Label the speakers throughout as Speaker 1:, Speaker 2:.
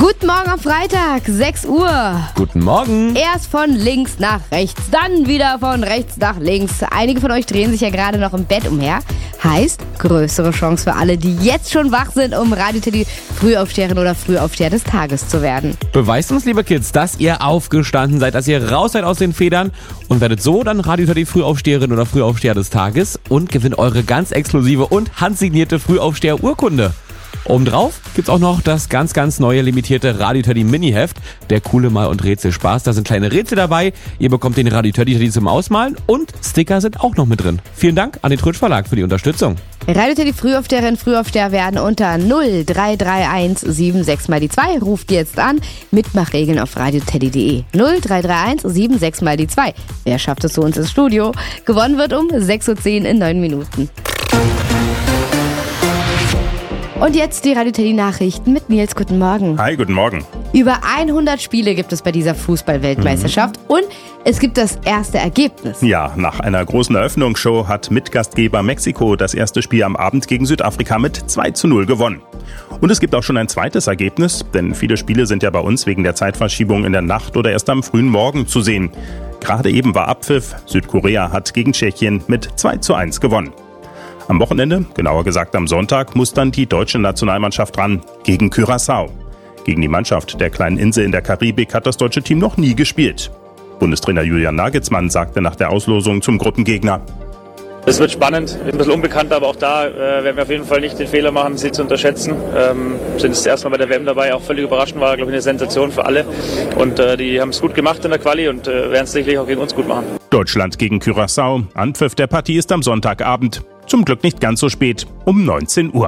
Speaker 1: Guten Morgen am Freitag, 6 Uhr.
Speaker 2: Guten Morgen.
Speaker 1: Erst von links nach rechts, dann wieder von rechts nach links. Einige von euch drehen sich ja gerade noch im Bett umher. Heißt, größere Chance für alle, die jetzt schon wach sind, um Radio Teddy Frühaufsteherin oder Frühaufsteher des Tages zu werden.
Speaker 2: Beweist uns, liebe Kids, dass ihr aufgestanden seid, dass ihr raus seid aus den Federn und werdet so dann Radio Teddy Frühaufsteherin oder Frühaufsteher des Tages und gewinnt eure ganz exklusive und handsignierte Frühaufsteher-Urkunde. Obendrauf gibt's auch noch das ganz neue limitierte Radio Teddy Mini-Heft, der coole Mal- und Rätselspaß. Da sind kleine Rätsel dabei, ihr bekommt den Radio Teddy zum Ausmalen und Sticker sind auch noch mit drin. Vielen Dank an den Trutsch Verlag für die Unterstützung.
Speaker 1: Radio Teddy Frühaufsteherin, Frühaufsteher werden unter 0331 76 mal die 2. Ruft jetzt an. Mitmachregeln auf radioteddy.de. 0331 76 mal die 2. Wer schafft es zu uns ins Studio? Gewonnen wird um 6:10 Uhr in 9 Minuten. Und jetzt die Radio Teddy Nachrichten mit Nils. Guten Morgen.
Speaker 3: Hi, guten Morgen.
Speaker 1: Über 100 Spiele gibt es bei dieser Fußball-Weltmeisterschaft und es gibt das erste Ergebnis.
Speaker 3: Ja, nach einer großen Eröffnungsshow hat Mitgastgeber Mexiko das erste Spiel am Abend gegen Südafrika mit 2:0 gewonnen. Und es gibt auch schon ein zweites Ergebnis, denn viele Spiele sind ja bei uns wegen der Zeitverschiebung in der Nacht oder erst am frühen Morgen zu sehen. Gerade eben war Abpfiff. Südkorea hat gegen Tschechien mit 2:1 gewonnen. Am Wochenende, genauer gesagt am Sonntag, muss dann die deutsche Nationalmannschaft ran gegen Curaçao. Gegen die Mannschaft der kleinen Insel in der Karibik hat das deutsche Team noch nie gespielt. Bundestrainer Julian Nagelsmann sagte nach der Auslosung zum Gruppengegner:
Speaker 4: Es wird spannend, ein bisschen unbekannt, aber auch da werden wir auf jeden Fall nicht den Fehler machen, sie zu unterschätzen. Sind das erste Mal bei der WM dabei, auch völlig überraschend, war, glaube ich, eine Sensation für alle. Und die haben es gut gemacht in der Quali und werden es sicherlich auch gegen uns gut machen.
Speaker 3: Deutschland gegen Curaçao. Anpfiff der Partie ist am Sonntagabend. Zum Glück nicht ganz so spät, um 19 Uhr.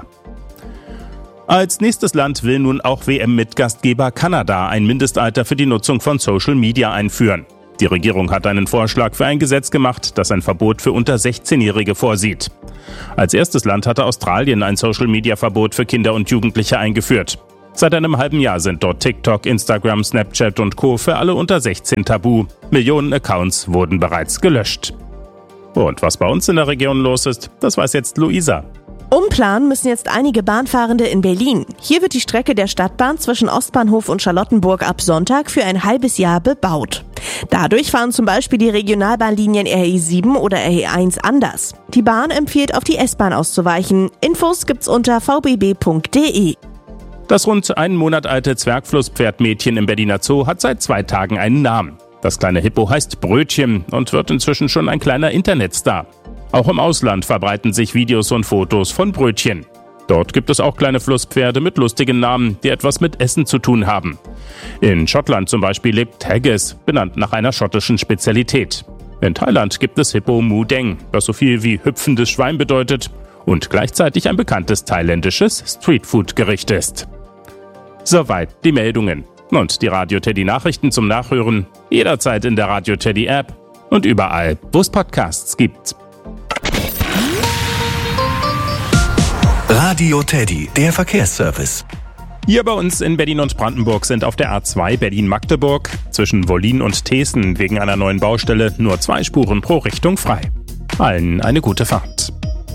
Speaker 3: Als nächstes Land will nun auch WM-Mitgastgeber Kanada ein Mindestalter für die Nutzung von Social Media einführen. Die Regierung hat einen Vorschlag für ein Gesetz gemacht, das ein Verbot für unter 16-Jährige vorsieht. Als erstes Land hatte Australien ein Social-Media-Verbot für Kinder und Jugendliche eingeführt. Seit einem halben Jahr sind dort TikTok, Instagram, Snapchat und Co. für alle unter 16 tabu. Millionen Accounts wurden bereits gelöscht. Und was bei uns in der Region los ist, das weiß jetzt Luisa.
Speaker 5: Umplanen müssen jetzt einige Bahnfahrende in Berlin. Hier wird die Strecke der Stadtbahn zwischen Ostbahnhof und Charlottenburg ab Sonntag für ein halbes Jahr bebaut. Dadurch fahren zum Beispiel die Regionalbahnlinien RE7 oder RE1 anders. Die Bahn empfiehlt, auf die S-Bahn auszuweichen. Infos gibt's unter vbb.de.
Speaker 3: Das rund einen Monat alte Zwergflusspferdmädchen im Berliner Zoo hat seit 2 Tagen einen Namen. Das kleine Hippo heißt Brötchen und wird inzwischen schon ein kleiner Internetstar. Auch im Ausland verbreiten sich Videos und Fotos von Brötchen. Dort gibt es auch kleine Flusspferde mit lustigen Namen, die etwas mit Essen zu tun haben. In Schottland zum Beispiel lebt Haggis, benannt nach einer schottischen Spezialität. In Thailand gibt es Hippo Mu Deng, was so viel wie hüpfendes Schwein bedeutet und gleichzeitig ein bekanntes thailändisches Streetfood-Gericht ist. Soweit die Meldungen. Und die Radio Teddy Nachrichten zum Nachhören jederzeit in der Radio Teddy App und überall, wo es Podcasts gibt.
Speaker 6: Radio Teddy, der Verkehrsservice.
Speaker 3: Hier bei uns in Berlin und Brandenburg sind auf der A2 Berlin-Magdeburg zwischen Wollin und Thesen wegen einer neuen Baustelle nur 2 Spuren pro Richtung frei. Allen eine gute Fahrt.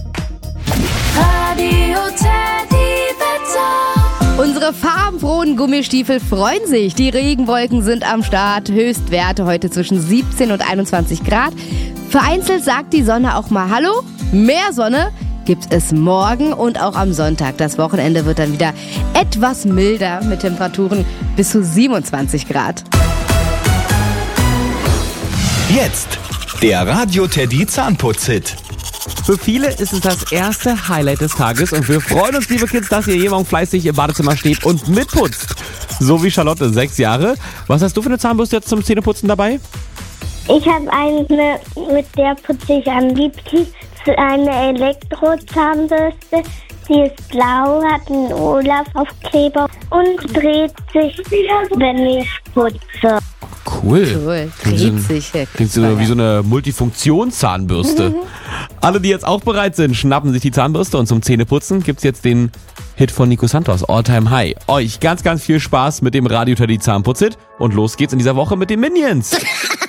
Speaker 1: Radio Teddy Wetter. Unsere farbenfrohen Gummistiefel freuen sich. Die Regenwolken sind am Start. Höchstwerte heute zwischen 17 und 21 Grad. Vereinzelt sagt die Sonne auch mal Hallo. Mehr Sonne gibt es morgen und auch am Sonntag. Das Wochenende wird dann wieder etwas milder mit Temperaturen bis zu 27 Grad.
Speaker 6: Jetzt der Radio Teddy Zahnputz-Hit.
Speaker 2: Für viele ist es das erste Highlight des Tages und wir freuen uns, liebe Kids, dass ihr jeden Morgen fleißig im Badezimmer steht und mitputzt. So wie Charlotte, 6 Jahre. Was hast du für eine Zahnbürste jetzt zum Zähneputzen dabei?
Speaker 7: Ich habe eine, mit der putze ich am liebsten, eine Elektrozahnbürste. Sie ist blau, hat einen Olaf-Aufkleber und dreht sich, wenn ich putze.
Speaker 2: Cool. Klingt so wie so eine Multifunktionszahnbürste. Alle, die jetzt auch bereit sind, schnappen sich die Zahnbürste und zum Zähneputzen gibt's jetzt den Hit von Nico Santos, All Time High. Euch ganz viel Spaß mit dem Radio Teddy Zahnputz-Hit und los geht's in dieser Woche mit den Minions.